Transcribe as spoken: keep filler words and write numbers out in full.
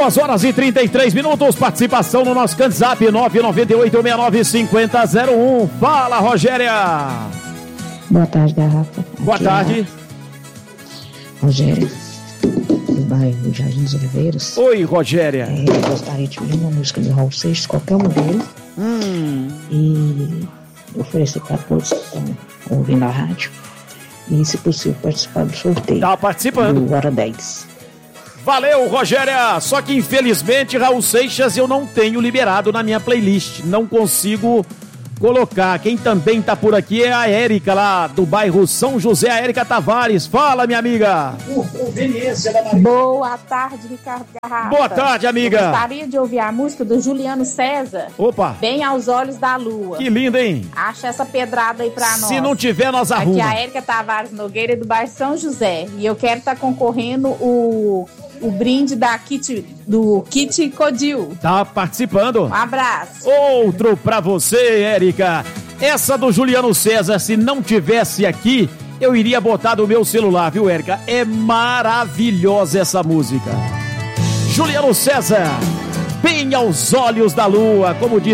duas horas e trinta e três minutos, participação no nosso WhatsApp nove nove oito seis nove cinco zero zero um. Fala, Rogéria. Boa tarde, Garrafa. Boa Aqui tarde. É Rogéria, do bairro Jardim dos Oliveiras. Oi, Rogéria. É, eu gostaria de pedir uma música do Raul Seixas, qualquer modelo. Hum. E oferecer para todos que estão ouvindo a rádio. E, se possível, participar do sorteio. Tá participando. Do Hora dez. Valeu, Rogéria. Só que, infelizmente, Raul Seixas eu não tenho liberado na minha playlist. Não consigo colocar. Quem também tá por aqui é a Érica, lá do bairro São José, a Érica Tavares. Fala, minha amiga. Boa tarde, Ricardo Garrafa. Boa tarde, amiga. Eu gostaria de ouvir a música do Juliano César. Opa. Bem aos olhos da lua. Que linda, hein? Acha essa pedrada aí pra nós. Se não tiver, nós arrumamos. Aqui é a Érica Tavares Nogueira, do bairro São José. E eu quero estar tá concorrendo o, o brinde da Kit, do Kit Codil. Tá participando. Um abraço. Outro pra você, Érica. Essa do Juliano César, se não tivesse aqui, eu iria botar do meu celular, viu, Érica? É maravilhosa essa música. Juliano César, bem aos olhos da lua, como diz